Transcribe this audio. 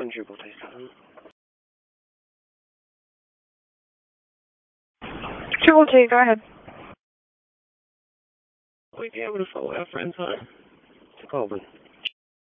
根据不太上。 Triple T, go ahead. We'd be able to follow our friends home to Goulburn.